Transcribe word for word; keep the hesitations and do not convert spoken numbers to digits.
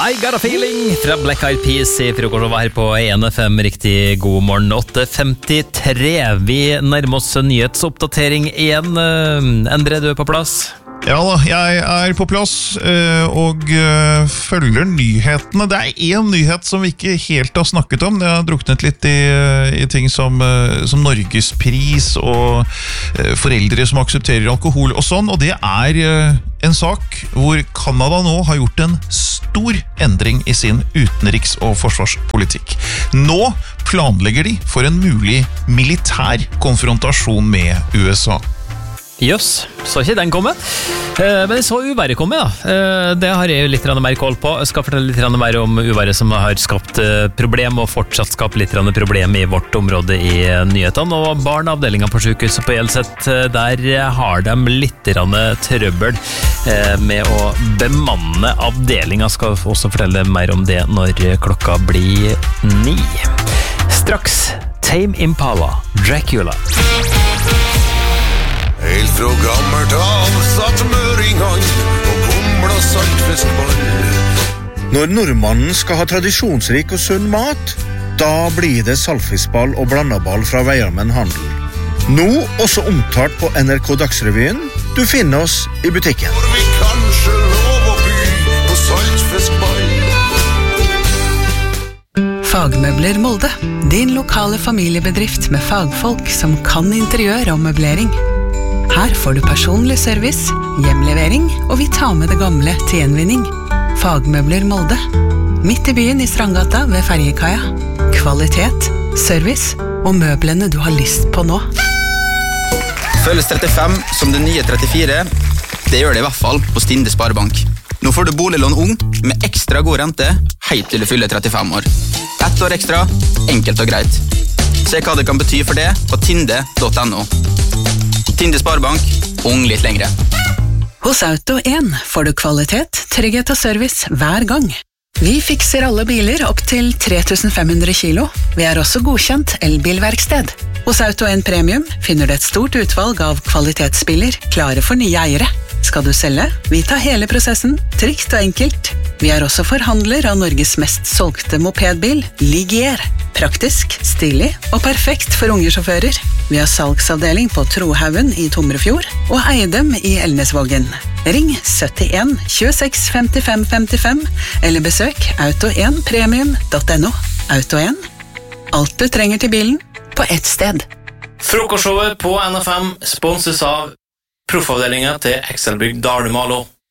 I Got a Feeling fra Black Eyed Peas I frokost her på en F M. Riktig god morgen, åtte femtitre. Vi nærmer oss nyhetsoppdatering igjen. Endre, du er på plass? Ja da, jeg er på plass og følger nyhetene. Det er en nyhet som vi ikke helt har snakket om. Det har druknet litt i, i ting som, som Norgespris og foreldre som aksepterer alkohol og sånn, og det er en sak hvor Kanada nå har gjort en stor endring i sin utenriks- og forsvarspolitikk. Nå planlegger de for en mulig militær konfrontasjon med U S A. Jøss, så ikke den komme. Eh, men jeg så uværet komme, da. Eh, det har jeg litt mer koll på. Jeg skal fortelle litt mer om uværet som har skapt eh, problem, og fortsatt skapt litt problem i vårt område i eh, nyhetene. Og barneavdelingen på sykehuset på Hjelset, eh, der har de litt trøbbel eh, med å bemanne avdelingen. Skal også fortelle mer om det når klokka blir ni. Straks, Tame Impala, Dracula. Helt fra gammelt av satt møringene og bomla saltfiskball. Når nordmannen skal ha tradisjonsrik og sunn mat, da blir det saltfiskball og blandaball fra Veiarmen Handel. Nå også omtalt på N R K Dagsrevyen. Du finner oss i butikken. For vi kanskje lov å by på saltfiskball. Fagmøbler Molde. Din lokale familiebedrift med fagfolk som kan interiør og møblering. Her får du personlig service, hjemlevering, og vi tar med det gamle til gjenvinning. Fagmøbler Molde. Midt i byen i Strandgata ved Ferjekaia. Kvalitet, service og møblene du har lyst på nå. Føles trettifem som det nye trettifire. Det gjør det i hvert fall på Stinde Sparebank. Nå får du boliglån ung med ekstra god rente helt til du fyller trettifem år. Ett år ekstra, enkelt og greit. Se hva det kan bety for det på tinde punktum no. Tinde Sparebank, ung litt lengre. Hos Auto en får du kvalitet, trygghet og service hver gang. Vi fikser alle biler opp til tre tusen fem hundre kilo. Vi er også godkjent elbilverksted. Hos Auto en Premium finner du et stort utvalg av kvalitetsbiler klare for nye eiere. Skal du selge? Vi tar hele prosessen, trygt og enkelt. Vi er også forhandler av Norges mest solgte mopedbil, Ligier. Praktisk, stilig og perfekt for unge sjåfører. Vi har salgsavdeling på Trohaugen i Tomrefjord og Eidem i Elnesvågen. Ring syttien tjueseks femtifem femtifem eller besøk auto en premium punktum no. Auto en. Alt du trenger til bilen på ett sted. Frokostshowet på N F M sponses av proffavdelingen til Excelbygg Dalumalo.